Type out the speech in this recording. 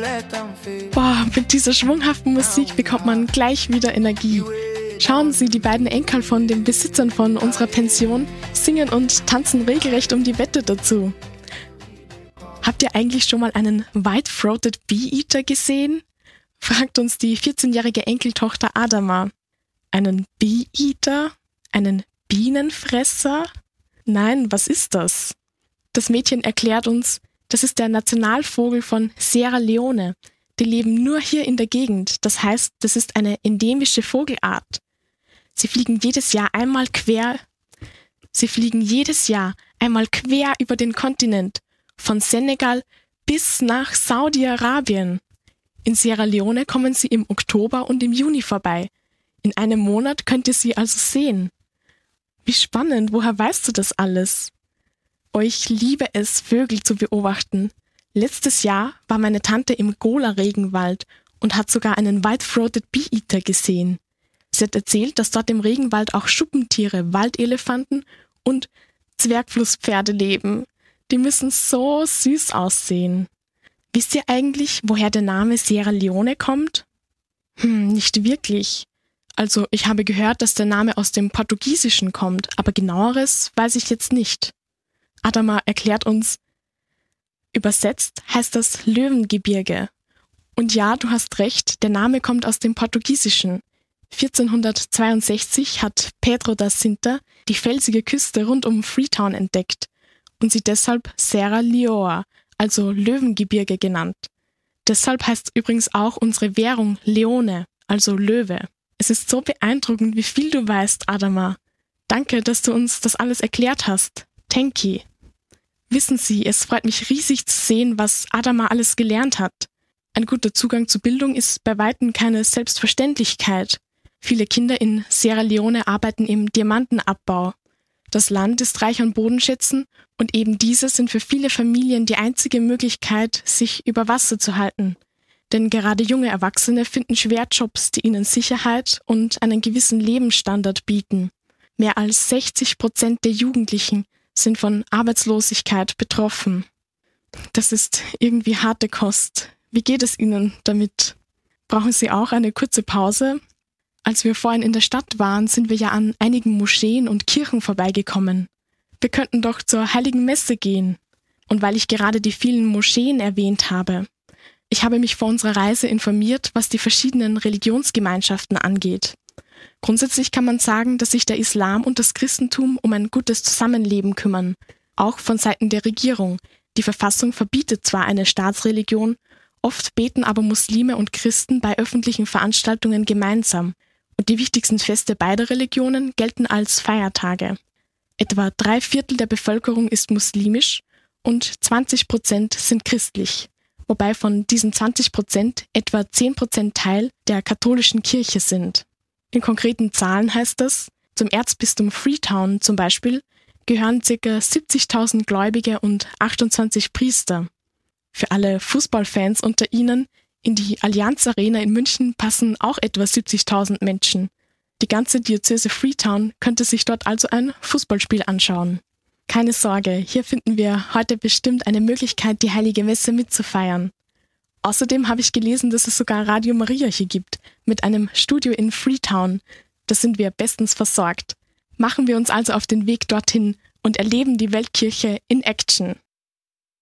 Boah, mit dieser schwunghaften Musik bekommt man gleich wieder Energie. Schauen Sie, die beiden Enkel von den Besitzern von unserer Pension singen und tanzen regelrecht um die Wette dazu. Habt ihr eigentlich schon mal einen White-Throated Bee-Eater gesehen? Fragt uns die 14-jährige Enkeltochter Adama. Einen Bee-Eater? Einen Bienenfresser? Nein, was ist das? Das Mädchen erklärt uns, das ist der Nationalvogel von Sierra Leone. Die leben nur hier in der Gegend. Das heißt, das ist eine endemische Vogelart. Sie fliegen jedes Jahr einmal quer über den Kontinent, von Senegal bis nach Saudi-Arabien. In Sierra Leone kommen sie im Oktober und im Juni vorbei. In einem Monat könnt ihr sie also sehen. Wie spannend, woher weißt du das alles? Oh, ich liebe es, Vögel zu beobachten. Letztes Jahr war meine Tante im Gola-Regenwald und hat sogar einen White-Throated Bee-Eater gesehen. Sie hat erzählt, dass dort im Regenwald auch Schuppentiere, Waldelefanten und Zwergflusspferde leben. Die müssen so süß aussehen. Wisst ihr eigentlich, woher der Name Sierra Leone kommt? Nicht wirklich. Also, ich habe gehört, dass der Name aus dem Portugiesischen kommt, aber genaueres weiß ich jetzt nicht. Adama erklärt uns, übersetzt heißt das Löwengebirge. Und ja, du hast recht, der Name kommt aus dem Portugiesischen. 1462 hat Pedro da Cinta die felsige Küste rund um Freetown entdeckt und sie deshalb Serra Leoa, also Löwengebirge genannt. Deshalb heißt übrigens auch unsere Währung Leone, also Löwe. Es ist so beeindruckend, wie viel du weißt, Adama. Danke, dass du uns das alles erklärt hast. Tenki. Wissen Sie, es freut mich riesig zu sehen, was Adama alles gelernt hat. Ein guter Zugang zu Bildung ist bei weitem keine Selbstverständlichkeit. Viele Kinder in Sierra Leone arbeiten im Diamantenabbau. Das Land ist reich an Bodenschätzen und eben diese sind für viele Familien die einzige Möglichkeit, sich über Wasser zu halten. Denn gerade junge Erwachsene finden schwer Jobs, die ihnen Sicherheit und einen gewissen Lebensstandard bieten. Mehr als 60% der Jugendlichen sind von Arbeitslosigkeit betroffen. Das ist irgendwie harte Kost. Wie geht es Ihnen damit? Brauchen Sie auch eine kurze Pause? Als wir vorhin in der Stadt waren, sind wir ja an einigen Moscheen und Kirchen vorbeigekommen. Wir könnten doch zur Heiligen Messe gehen. Und weil ich gerade die vielen Moscheen erwähnt habe, ich habe mich vor unserer Reise informiert, was die verschiedenen Religionsgemeinschaften angeht. Grundsätzlich kann man sagen, dass sich der Islam und das Christentum um ein gutes Zusammenleben kümmern, auch von Seiten der Regierung. Die Verfassung verbietet zwar eine Staatsreligion, oft beten aber Muslime und Christen bei öffentlichen Veranstaltungen gemeinsam und die wichtigsten Feste beider Religionen gelten als Feiertage. Etwa 3/4 der Bevölkerung ist muslimisch und 20% sind christlich, wobei von diesen 20% etwa 10% Teil der katholischen Kirche sind. In konkreten Zahlen heißt das, zum Erzbistum Freetown zum Beispiel gehören ca. 70.000 Gläubige und 28 Priester. Für alle Fußballfans unter Ihnen, in die Allianz Arena in München passen auch etwa 70.000 Menschen. Die ganze Diözese Freetown könnte sich dort also ein Fußballspiel anschauen. Keine Sorge, hier finden wir heute bestimmt eine Möglichkeit, die Heilige Messe mitzufeiern. Außerdem habe ich gelesen, dass es sogar Radio Maria hier gibt, mit einem Studio in Freetown. Da sind wir bestens versorgt. Machen wir uns also auf den Weg dorthin und erleben die Weltkirche in Action.